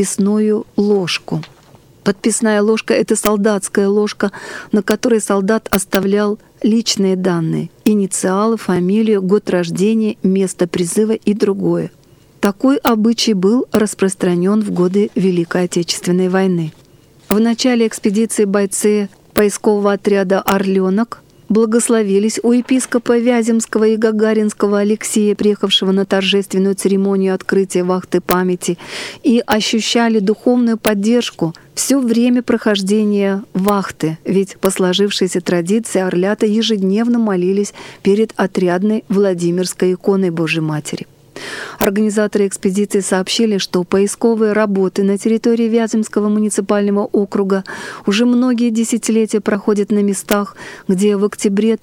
подписную ложку. Подписная ложка — это солдатская ложка, на которой солдат оставлял личные данные — инициалы, фамилию, год рождения, место призыва и другое. Такой обычай был распространен в годы Великой Отечественной войны. В начале экспедиции бойцы поискового отряда «Орленок» благословились у епископа Вяземского и Гагаринского Алексея, приехавшего на торжественную церемонию открытия вахты памяти, и ощущали духовную поддержку все время прохождения вахты, ведь по сложившейся традиции орлята ежедневно молились перед отрядной Владимирской иконой Божьей Матери. Организаторы экспедиции сообщили, что поисковые работы на территории Вяземского муниципального округа уже многие десятилетия проходят на местах, где в октябре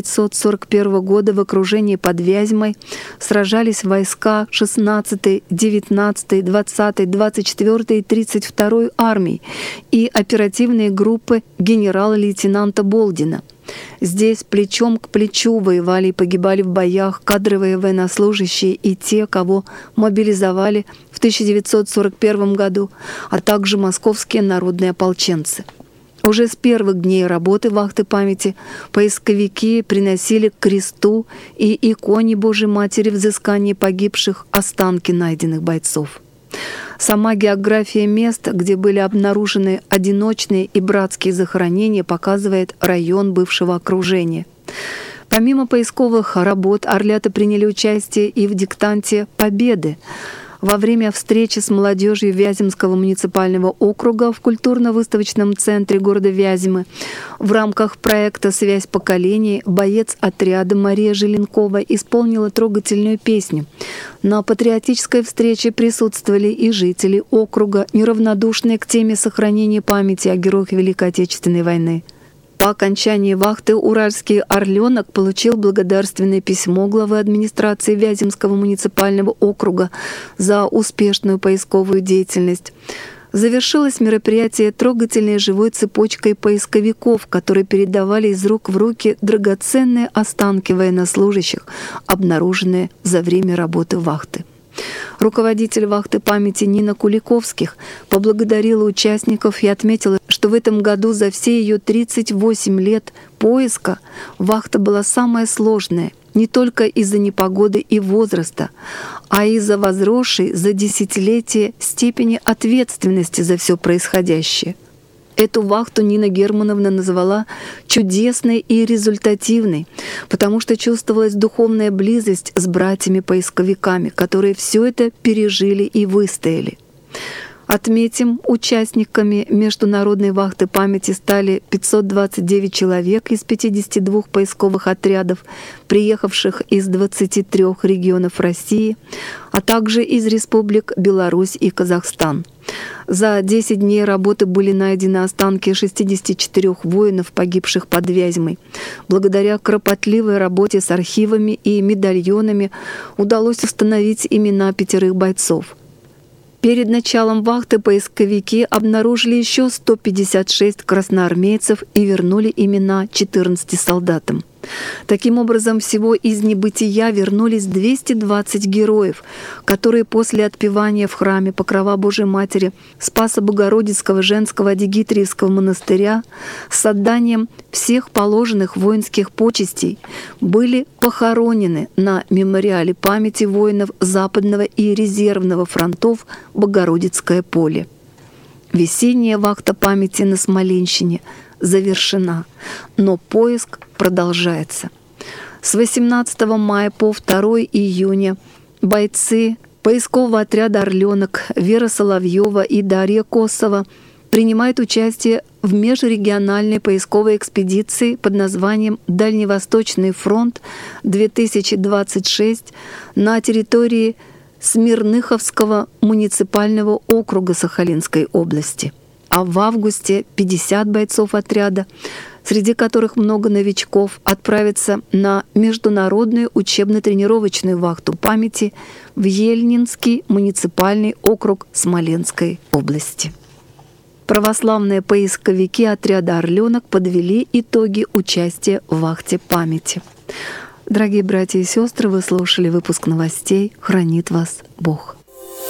1941 года в окружении под Вязьмой сражались войска 16-й, 19-й, 20-й, 24-й и 32-й армий и оперативные группы генерала-лейтенанта Болдина. Здесь плечом к плечу воевали и погибали в боях кадровые военнослужащие и те, кого мобилизовали в 1941 году, а также московские народные ополченцы. Уже с первых дней работы вахты памяти поисковики приносили к кресту и иконе Божьей Матери взыскания погибших останки найденных бойцов. Сама география мест, где были обнаружены одиночные и братские захоронения, показывает район бывшего окружения. Помимо поисковых работ, орлята приняли участие и в диктанте «Победы». Во время встречи с молодежью Вяземского муниципального округа в культурно-выставочном центре города Вязьмы в рамках проекта «Связь поколений» боец отряда Мария Желенкова исполнила трогательную песню. На патриотической встрече присутствовали и жители округа, неравнодушные к теме сохранения памяти о героях Великой Отечественной войны. По окончании вахты уральский «Орленок» получил благодарственное письмо главы администрации Вяземского муниципального округа за успешную поисковую деятельность. Завершилось мероприятие трогательной живой цепочкой поисковиков, которые передавали из рук в руки драгоценные останки военнослужащих, обнаруженные за время работы вахты. Руководитель вахты памяти Нина Куликовских поблагодарила участников и отметила, что в этом году за все ее 38 лет поиска вахта была самая сложная не только из-за непогоды и возраста, а из-за возросшей за десятилетия степени ответственности за все происходящее. Эту вахту Нина Германовна назвала чудесной и результативной, потому что чувствовалась духовная близость с братьями-поисковиками, которые все это пережили и выстояли. Отметим, участниками международной вахты памяти стали 529 человек из 52 поисковых отрядов, приехавших из 23 регионов России, а также из республик Беларусь и Казахстан. За 10 дней работы были найдены останки 64 воинов, погибших под Вязьмой. Благодаря кропотливой работе с архивами и медальонами удалось установить имена 5 бойцов. Перед началом вахты поисковики обнаружили еще 156 красноармейцев и вернули имена 14 солдатам. Таким образом, всего из небытия вернулись 220 героев, которые после отпевания в храме Покрова Божией Матери Спасо-Богородицкого женского Адигитриевского монастыря с отданием всех положенных воинских почестей были похоронены на мемориале памяти воинов Западного и Резервного фронтов Богородицкое поле. Весенняя вахта памяти на Смоленщине завершена, но поиск продолжается. С 18 мая по 2 июня бойцы поискового отряда «Орленок» Вера Соловьева и Дарья Косова принимают участие в межрегиональной поисковой экспедиции под названием «Дальневосточный фронт-2026» на территории Смирныховского муниципального округа Сахалинской области. А в августе 50 бойцов отряда, среди которых много новичков, отправятся на международную учебно-тренировочную вахту памяти в Ельнинский муниципальный округ Смоленской области. Православные поисковики отряда «Орленок» подвели итоги участия в вахте памяти. Дорогие братья и сестры, вы слушали выпуск новостей. Хранит вас Бог.